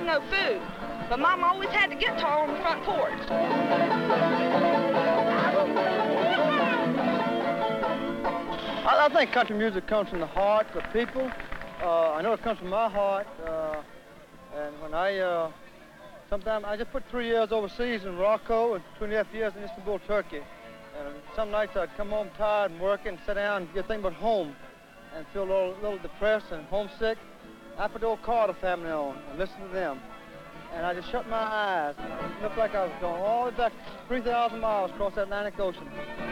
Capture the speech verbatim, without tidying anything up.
no food. But Mom always had the guitar on the front porch. I, I think country music comes from the heart, the people. Uh, I know it comes from my heart. Uh, and when I, uh, sometimes I just put three years overseas in Morocco and two and a half years in Istanbul, Turkey. And some nights I'd come home tired and working, sit down and get thinking about home and feel a little, little depressed and homesick. I put the old Carter family on and listen to them. And I just shut my eyes. It looked like I was going all the way back three thousand miles across the Atlantic Ocean.